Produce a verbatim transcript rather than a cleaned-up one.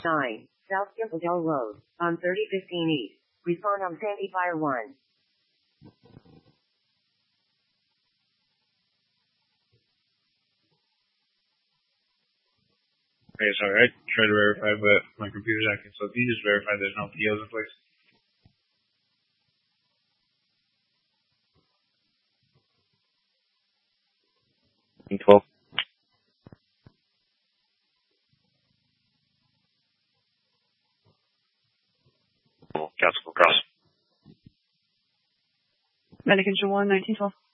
nine, South Gimpledale Road, on thirty fifteen East. Respond on Sandy Fire one. Okay, sorry, I tried to verify, but my computer's acting slow. Can you just verify there's no P Os in place? twelve. Council Cross. Medic Engine one, nineteen twelve.